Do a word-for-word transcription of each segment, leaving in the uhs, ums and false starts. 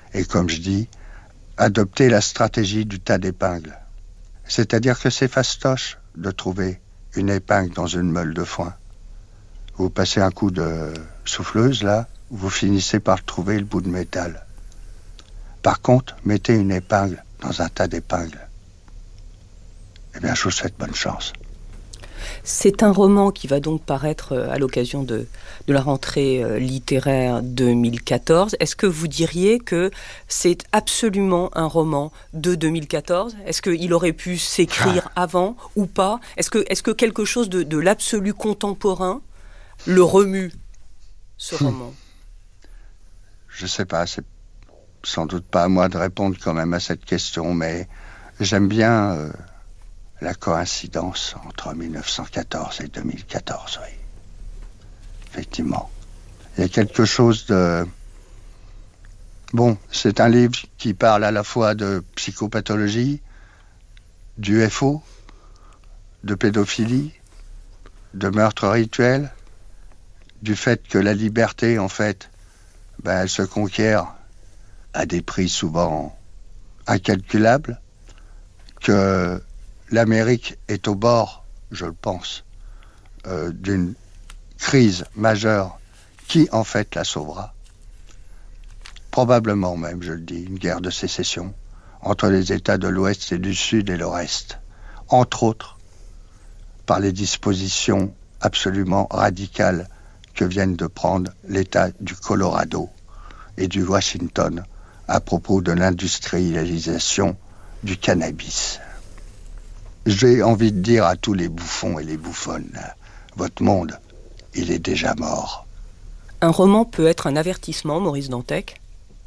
et comme je dis, adopter la stratégie du tas d'épingles. C'est-à-dire que c'est fastoche de trouver une épingle dans une meule de foin. Vous passez un coup de souffleuse, là, vous finissez par trouver le bout de métal. Par contre, mettez une épingle dans un tas d'épingles. Eh bien, je vous souhaite bonne chance. C'est un roman qui va donc paraître à l'occasion de, de la rentrée littéraire deux mille quatorze. Est-ce que vous diriez que c'est absolument un roman de deux mille quatorze ? Est-ce qu'il aurait pu s'écrire ah. avant ou pas ? Est-ce que, est-ce que quelque chose de, de l'absolu contemporain le remue, ce hum. roman ? Je sais pas, c'est sans doute pas à moi de répondre quand même à cette question, mais j'aime bien... Euh... la coïncidence entre mille neuf cent quatorze et deux mille quatorze, oui. Effectivement. Il y a quelque chose de... Bon, c'est un livre qui parle à la fois de psychopathologie, d'U F O, de pédophilie, de meurtre rituel, du fait que la liberté, en fait, ben, elle se conquiert à des prix souvent incalculables, que l'Amérique est au bord, je le pense, euh, d'une crise majeure qui, en fait, la sauvera. Probablement même, je le dis, une guerre de sécession entre les États de l'Ouest et du Sud et le reste. Entre autres, par les dispositions absolument radicales que viennent de prendre l'État du Colorado et du Washington à propos de l'industrialisation du cannabis. J'ai envie de dire à tous les bouffons et les bouffonnes, votre monde, il est déjà mort. Un roman peut être un avertissement, Maurice Dantec ?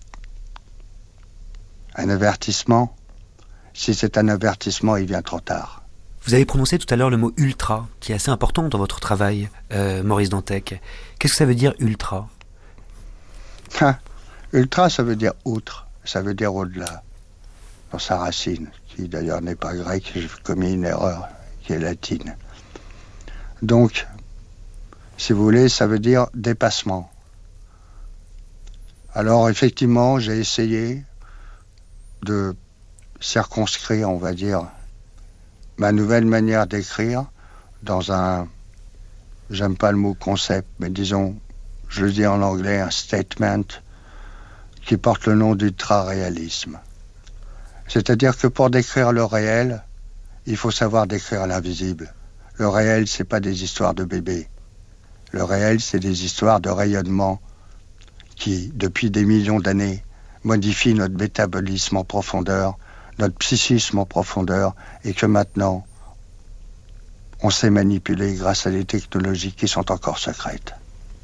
Un avertissement ? Si c'est un avertissement, il vient trop tard. Vous avez prononcé tout à l'heure le mot « ultra », qui est assez important dans votre travail, euh, Maurice Dantec. Qu'est-ce que ça veut dire « ultra » ? Ah, ultra, ça veut dire outre, ça veut dire au-delà, dans sa racine, qui d'ailleurs n'est pas grecque, j'ai commis une erreur, qui est latine. Donc, si vous voulez, ça veut dire dépassement. Alors, effectivement, j'ai essayé de circonscrire, on va dire, ma nouvelle manière d'écrire dans un, j'aime pas le mot concept, mais disons, je le dis en anglais, un statement qui porte le nom d'ultra-réalisme. C'est-à-dire que pour décrire le réel, il faut savoir décrire l'invisible. Le réel, c'est pas des histoires de bébés. Le réel, c'est des histoires de rayonnement qui, depuis des millions d'années, modifient notre métabolisme en profondeur, notre psychisme en profondeur, et que maintenant, on sait manipuler grâce à des technologies qui sont encore secrètes.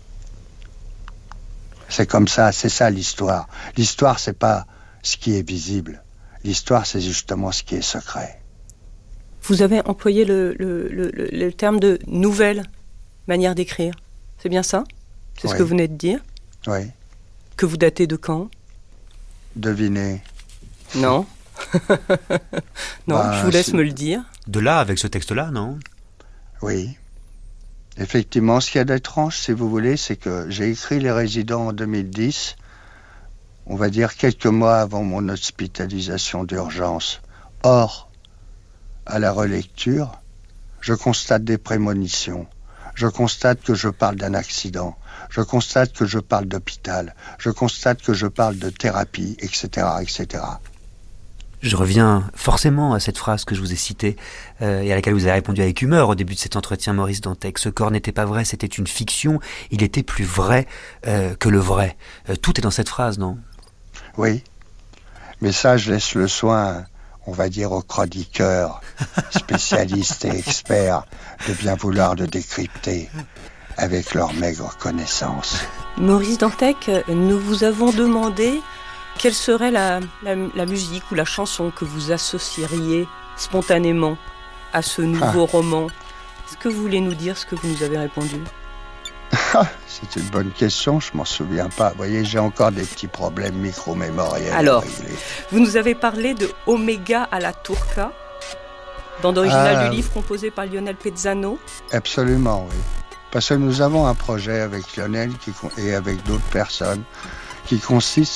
C'est comme ça, c'est ça l'histoire. L'histoire, c'est pas ce qui est visible. L'histoire, c'est justement ce qui est secret. Vous avez employé le, le, le, le terme de « nouvelle manière d'écrire ». C'est bien ça ? C'est oui. Ce que vous venez de dire ? Oui. Que vous datez de quand ? Devinez. Non. Non, bah, je vous laisse me le dire. De là, avec ce texte-là, non ? Oui. Effectivement, ce qu'il y a d'étrange, si vous voulez, c'est que j'ai écrit Les Résidents en deux mille dix, on va dire quelques mois avant mon hospitalisation d'urgence. Or, à la relecture, je constate des prémonitions. Je constate que je parle d'un accident. Je constate que je parle d'hôpital. Je constate que je parle de thérapie, et cetera, et cetera. Je reviens forcément à cette phrase que je vous ai citée euh, et à laquelle vous avez répondu avec humeur au début de cet entretien, Maurice Dantec. Ce corps n'était pas vrai, c'était une fiction. Il était plus vrai euh, que le vrai. Euh, tout est dans cette phrase, non ? Oui, mais ça, je laisse le soin, on va dire, aux chroniqueurs, spécialistes et experts, de bien vouloir le décrypter avec leur maigre connaissance. Maurice Dantec, nous vous avons demandé quelle serait la, la, la musique ou la chanson que vous associeriez spontanément à ce nouveau ah. roman. Est-ce que vous voulez nous dire ce que vous nous avez répondu ? C'est une bonne question, je m'en souviens pas. Vous voyez, j'ai encore des petits problèmes micro-mémoriels. Alors, vous nous avez parlé de Omega à la Turca, bande originale ah, du livre composé par Lionel Pezzano. Absolument, oui. Parce que nous avons un projet avec Lionel qui, et avec d'autres personnes qui consiste,